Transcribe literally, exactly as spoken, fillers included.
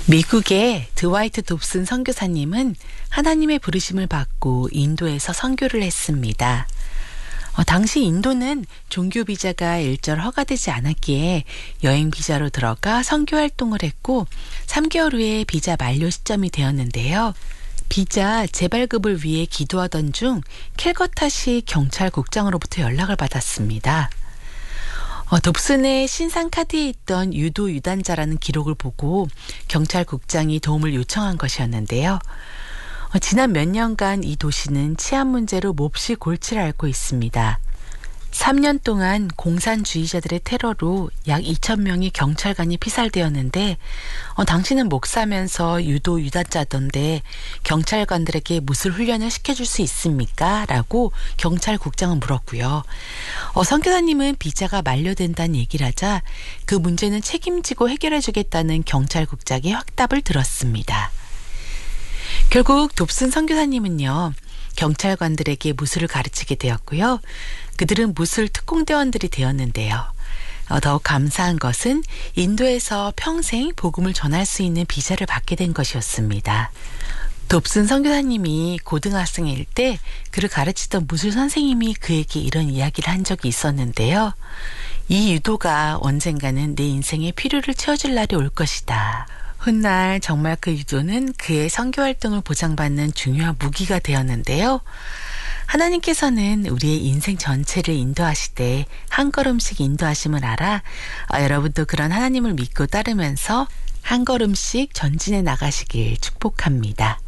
미국의 드와이트 dob슨 선교사님은 하나님의 부르심을 받고 인도에서 선교를 했습니다. 어, 당시 인도는 종교 비자가 일절 허가되지 않았기에 여행 비자로 들어가 선교 활동을 했고 삼 개월 후에 비자 만료 시점이 되었는데요. 비자 재발급을 위해 기도하던 중 캘커타시 경찰국장으로부터 연락을 받았습니다. 어, dob슨의 신상 카드에 있던 유도 유단자라는 기록을 보고 경찰국장이 도움을 요청한 것이었는데요. 어, 지난 몇 년간 이 도시는 치안 문제로 몹시 골치를 앓고 있습니다. 삼 년 동안 공산주의자들의 테러로 약 이천 명의 경찰관이 피살되었는데 어, 당신은 목사면서 유도 유단자던데 경찰관들에게 무술 훈련을 시켜줄 수 있습니까? 라고 경찰국장은 물었고요. 어, 선교사님은 비자가 만료된다는 얘기를 하자 그 문제는 책임지고 해결해주겠다는 경찰국장의 확답을 들었습니다. 결국 dob슨 선교사님은요. 경찰관들에게 무술을 가르치게 되었고요. 그들은 무술 특공대원들이 되었는데요. 어, 더욱 감사한 것은 인도에서 평생 복음을 전할 수 있는 비자를 받게 된 것이었습니다. dob슨 선교사님이 고등학생일 때 그를 가르치던 무술 선생님이 그에게 이런 이야기를 한 적이 있었는데요. 이 유도가 언젠가는 내 인생의 필요를 채워줄 날이 올 것이다. 훗날 정말 그 유도는 그의 선교 활동을 보장받는 중요한 무기가 되었는데요. 하나님께서는 우리의 인생 전체를 인도하시되 한 걸음씩 인도하심을 알아 어, 여러분도 그런 하나님을 믿고 따르면서 한 걸음씩 전진해 나가시길 축복합니다.